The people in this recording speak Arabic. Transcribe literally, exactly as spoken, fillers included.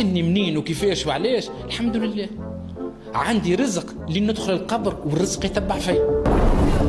اني منين وكيفاش وعلاش؟ الحمد لله عندي رزق لين ندخل القبر والرزق يتبع فيا.